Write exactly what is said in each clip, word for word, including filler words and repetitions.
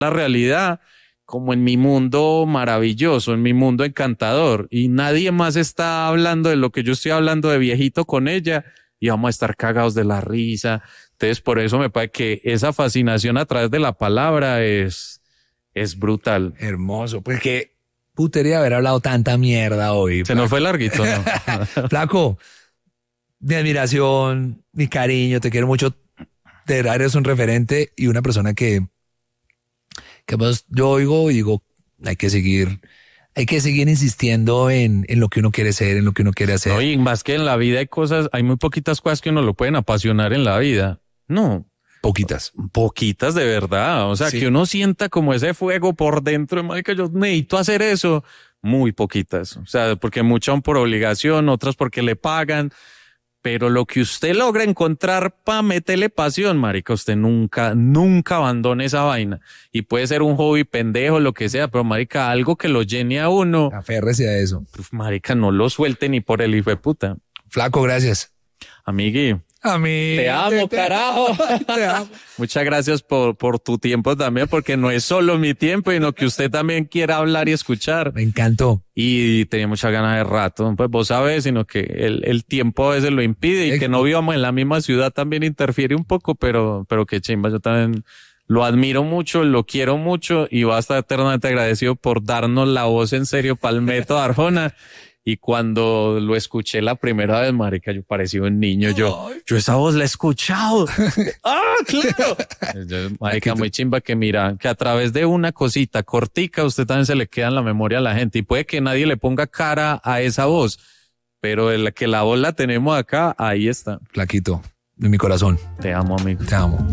la realidad como en mi mundo maravilloso, en mi mundo encantador, y nadie más está hablando de lo que yo estoy hablando de viejito con ella, y vamos a estar cagados de la risa. Entonces, por eso me parece que esa fascinación a través de la palabra es, es brutal. Hermoso, pues qué putería haber hablado tanta mierda hoy. Se Flaco. nos fue larguito, ¿no? Flaco, mi admiración, mi cariño, te quiero mucho. De verdad eres un referente y una persona que, que pues, yo oigo y digo, hay que seguir, hay que seguir insistiendo en, en lo que uno quiere ser, en lo que uno quiere hacer. No, y más que en la vida hay cosas, hay muy poquitas cosas que uno lo pueden apasionar en la vida. No. Poquitas. Poquitas de verdad. O sea, Sí. que uno sienta como ese fuego por dentro. Marica, yo necesito hacer eso. Muy poquitas. O sea, porque muchas son por obligación, otras porque le pagan. Pero lo que usted logra encontrar para meterle pasión, marica, usted nunca, nunca abandone esa vaina. Y puede ser un hobby pendejo, lo que sea, pero marica, algo que lo llene a uno. Aférrese a eso. Pues, marica, no lo suelte ni por el hijo de puta. Flaco, gracias. Amigui. A mí. Te amo, carajo. Te amo. Muchas gracias por, por tu tiempo también, porque no es solo mi tiempo, sino que usted también quiera hablar y escuchar. Me encantó. Y tenía muchas ganas de rato. Pues vos sabes, sino que el, el tiempo a veces lo impide y que no vivamos en la misma ciudad también interfiere un poco, pero, pero qué chimba. Yo también lo admiro mucho, lo quiero mucho y voy a estar eternamente agradecido por darnos la voz en serio para el método Arjona. Y cuando lo escuché la primera vez, marica, yo parecía un niño. Yo, yo esa voz la he escuchado. ¡Ah, claro! Yo, marica, muy chimba que mira, que a través de una cosita cortica, usted también se le queda en la memoria a la gente. Y puede que nadie le ponga cara a esa voz, pero el que la voz la tenemos acá, ahí está. Flaquito, de mi corazón. Te amo, amigo. Te amo.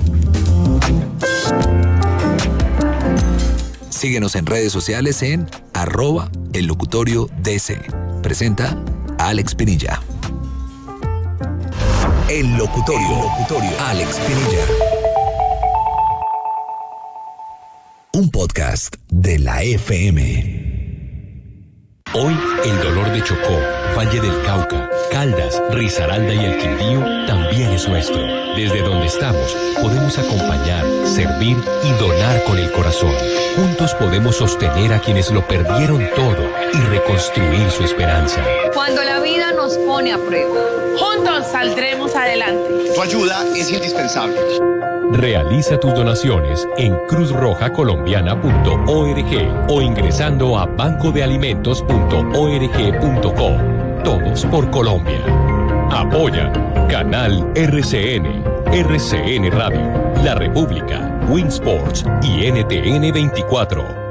Síguenos en redes sociales en arroba el locutorio D C. Presenta Alex Pinilla. El locutorio, el locutorio. Alex Pinilla. Un podcast de la F M. Hoy el dolor de Chocó, Valle del Cauca, Caldas, Risaralda y el Quindío también es nuestro. Desde donde estamos podemos acompañar, servir y donar con el corazón. Juntos podemos sostener a quienes lo perdieron todo y reconstruir su esperanza. Cuando la vida nos pone a prueba, juntos saldremos adelante. Tu ayuda es indispensable. Realiza tus donaciones en cruz roja colombiana punto org o ingresando a banco de alimentos punto org punto co. Todos por Colombia. Apoya Canal R C N, R C N Radio, La República, Winsports y N T N veinticuatro.